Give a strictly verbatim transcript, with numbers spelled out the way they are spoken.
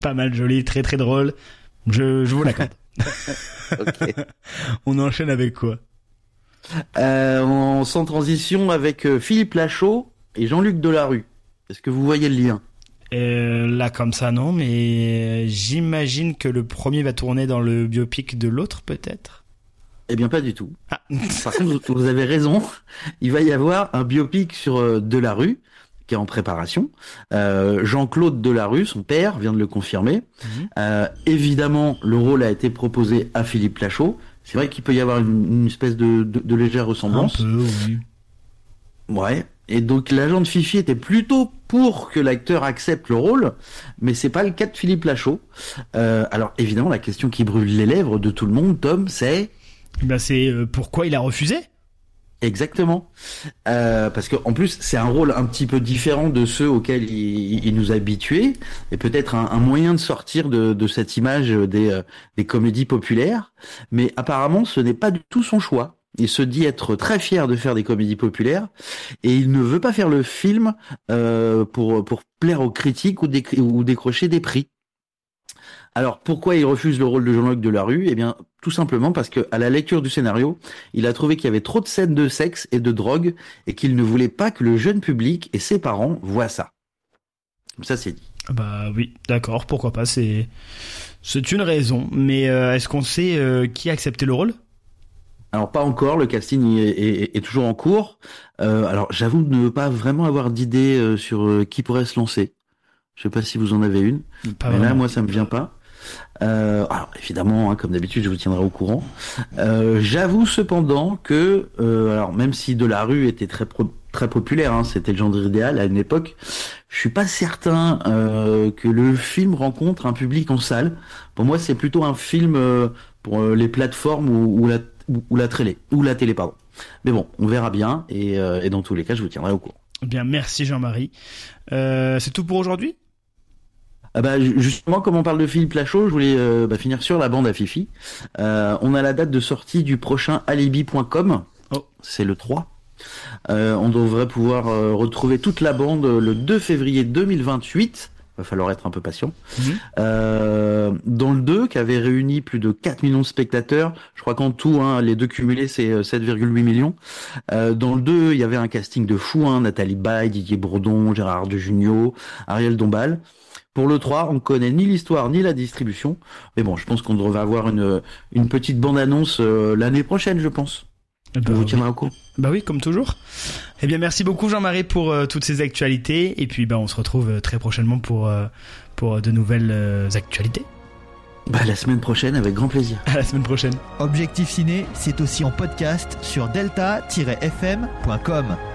Pas mal joli, très très drôle. Je, je vous l'accorde. Ok. On enchaîne avec quoi? Euh, on sans transition avec euh, Philippe Lachaud et Jean-Luc Delarue. Est-ce que vous voyez le lien? Euh, là comme ça non, mais j'imagine que le premier va tourner dans le biopic de l'autre peut-être. Eh bien pas du tout. Ah. Par contre, vous avez raison. Il va y avoir un biopic sur euh, Delarue qui est en préparation. Euh, Jean-Claude Delarue, son père, vient de le confirmer. Mmh. Euh, évidemment, le rôle a été proposé à Philippe Lachaud. C'est vrai qu'il peut y avoir une, une espèce de, de, de légère ressemblance. Un peu, oui. Ouais. Et donc l'agent de Fifi était plutôt pour que l'acteur accepte le rôle, mais c'est pas le cas de Philippe Lachaud. Euh, alors évidemment, la question qui brûle les lèvres de tout le monde, Tom, c'est... Ben c'est euh, pourquoi il a refusé? Exactement. Euh, parce que en plus, c'est un rôle un petit peu différent de ceux auxquels il, il nous a habitués, et peut-être un, un moyen de sortir de, de cette image des, euh, des comédies populaires. Mais apparemment, ce n'est pas du tout son choix. Il se dit être très fier de faire des comédies populaires et il ne veut pas faire le film euh, pour pour plaire aux critiques ou, déc- ou décrocher des prix. Alors pourquoi il refuse le rôle de Jean-Luc Delarue? Eh bien tout simplement parce que à la lecture du scénario, il a trouvé qu'il y avait trop de scènes de sexe et de drogue et qu'il ne voulait pas que le jeune public et ses parents voient ça. Comme ça c'est dit. Bah oui, d'accord, pourquoi pas, c'est c'est une raison. Mais euh, est-ce qu'on sait euh, qui a accepté le rôle? Alors pas encore, le casting est, est, est toujours en cours. Euh, alors j'avoue ne pas vraiment avoir d'idée euh, sur euh, qui pourrait se lancer. Je sais pas si vous en avez une, pas mais vraiment. Là moi ça me vient pas. Euh, alors évidemment, hein, comme d'habitude, je vous tiendrai au courant. Euh, j'avoue cependant que, euh, alors même si Delarue était très pro- très populaire, hein, c'était le genre idéal à une époque, je suis pas certain euh, que le film rencontre un public en salle. Pour moi, c'est plutôt un film euh, pour euh, les plateformes ou, ou la ou la télé, ou la télé, pardon. Mais bon, on verra bien, et, euh, et dans tous les cas, je vous tiendrai au courant. Bien, merci Jean-Marie. Euh, c'est tout pour aujourd'hui? Ah bah, justement, comme on parle de Philippe Lachaud, je voulais euh, bah, finir sur la bande à Fifi. Euh, on a la date de sortie du prochain alibi point com, oh. C'est le trois. Euh, on devrait pouvoir euh, retrouver toute la bande le deux février deux mille vingt-huit. Va falloir être un peu patient. Mmh. Euh, dans le deux, qui avait réuni plus de quatre millions de spectateurs, je crois qu'en tout, hein, les deux cumulés, c'est sept virgule huit millions. Euh, dans le deux, il y avait un casting de fou, hein, Nathalie Baye, Didier Bourdon, Gérard Dejugnot, Ariel Dombal. Pour le trois, on connaît ni l'histoire ni la distribution. Mais bon, je pense qu'on devrait avoir une, une petite bande-annonce euh, l'année prochaine, je pense. Bah, on vous oui. tiendra au courant. Bah oui, comme toujours. Eh bien, merci beaucoup Jean-Marie pour euh, toutes ces actualités. Et puis, bah, on se retrouve euh, très prochainement pour, euh, pour de nouvelles euh, actualités. Bah, la semaine prochaine, avec grand plaisir. À la semaine prochaine. Objectif Ciné, c'est aussi en podcast sur delta tiret f m point com.